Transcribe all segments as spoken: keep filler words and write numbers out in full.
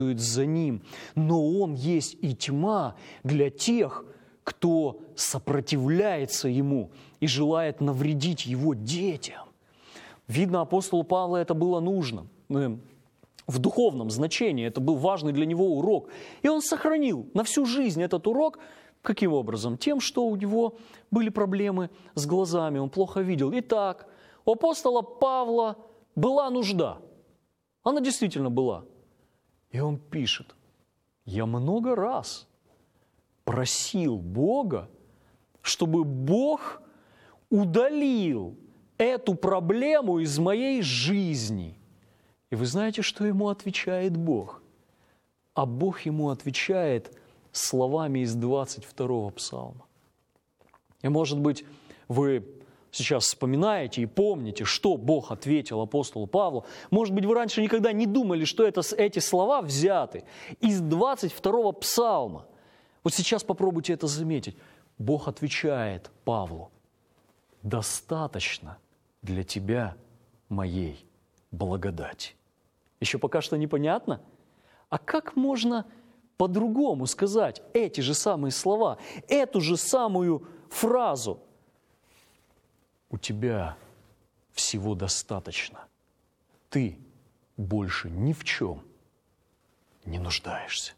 за ним, но он есть и тьма для тех, кто сопротивляется ему и желает навредить его детям. Видно, апостолу Павлу это было нужно. В духовном значении это был важный для него урок. И он сохранил на всю жизнь этот урок. Каким образом? Тем, что у него были проблемы с глазами, он плохо видел. Итак, у апостола Павла была нужда. Она действительно была. И он пишет: «Я много раз просил Бога, чтобы Бог удалил эту проблему из моей жизни». И вы знаете, что ему отвечает Бог? А Бог ему отвечает словами из двадцать второго псалма. И, может быть, вы сейчас вспоминаете и помните, что Бог ответил апостолу Павлу. Может быть, вы раньше никогда не думали, что это, эти слова взяты из двадцать второго псалма. Вот сейчас попробуйте это заметить. Бог отвечает Павлу: «Достаточно для тебя моей благодати». Еще пока что непонятно? А как можно по-другому сказать эти же самые слова, эту же самую фразу? У тебя всего достаточно. Ты больше ни в чем не нуждаешься.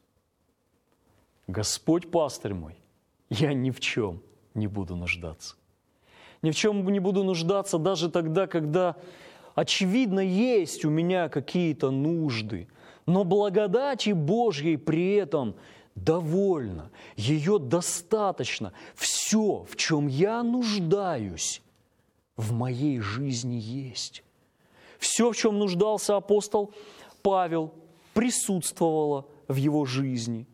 Господь пастырь мой, я ни в чем не буду нуждаться. Ни в чем не буду нуждаться даже тогда, когда, очевидно, есть у меня какие-то нужды, но благодати Божьей при этом довольно, ее достаточно. Все, в чем я нуждаюсь, в моей жизни есть. Все, в чем нуждался апостол Павел, присутствовало в его жизни.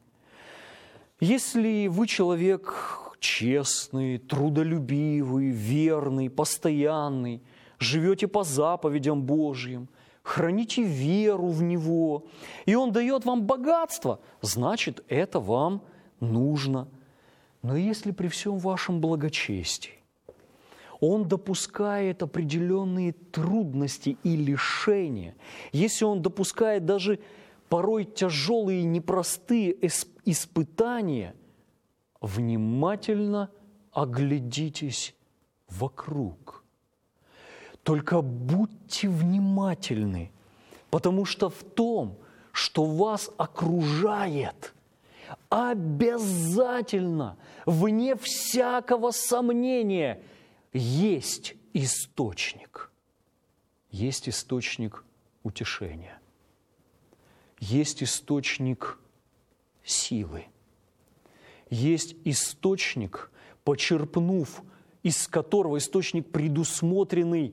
Если вы человек честный, трудолюбивый, верный, постоянный, живете по заповедям Божьим, храните веру в Него, и Он дает вам богатство, значит, это вам нужно. Но если при всем вашем благочестии Он допускает определенные трудности и лишения, если Он допускает даже порой тяжелые и непростые испытания, внимательно оглядитесь вокруг. Только будьте внимательны, потому что в том, что вас окружает, обязательно, вне всякого сомнения, есть источник. Есть источник утешения. Есть источник силы. Есть источник, почерпнув, из которого источник предусмотренный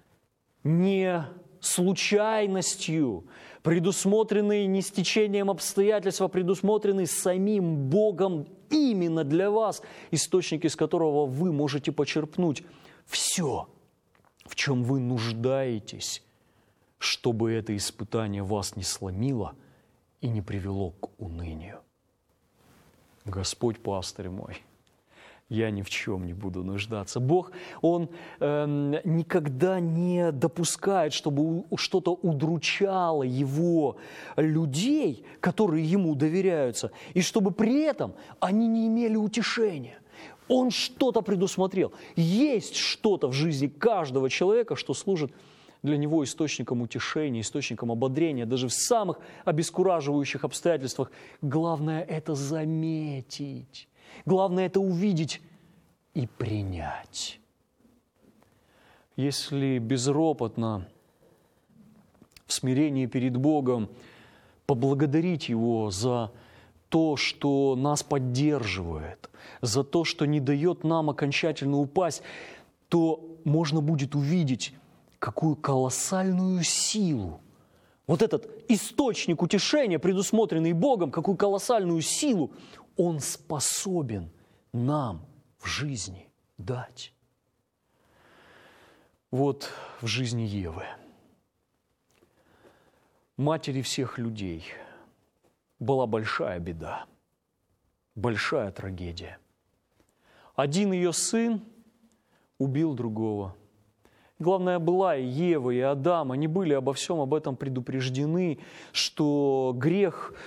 не случайностью, предусмотренный не стечением обстоятельств, а предусмотренный самим Богом именно для вас, источник, из которого вы можете почерпнуть все, в чем вы нуждаетесь, чтобы это испытание вас не сломило и не привело к унынию. Господь пастырь мой, я ни в чем не буду нуждаться. Бог, Он э, никогда не допускает, чтобы что-то удручало Его людей, которые Ему доверяются, и чтобы при этом они не имели утешения. Он что-то предусмотрел. Есть что-то в жизни каждого человека, что служит для него источником утешения, источником ободрения, даже в самых обескураживающих обстоятельствах. Главное это заметить. Главное это увидеть и принять. Если безропотно, в смирении перед Богом, поблагодарить Его за то, что нас поддерживает, за то, что не дает нам окончательно упасть, то можно будет увидеть, какую колоссальную силу вот этот источник утешения, предусмотренный Богом, какую колоссальную силу Он способен нам в жизни дать. Вот в жизни Евы, матери всех людей, была большая беда, большая трагедия. Один ее сын убил другого. Главное, была и Ева, и Адам, они были обо всем об этом предупреждены, что грех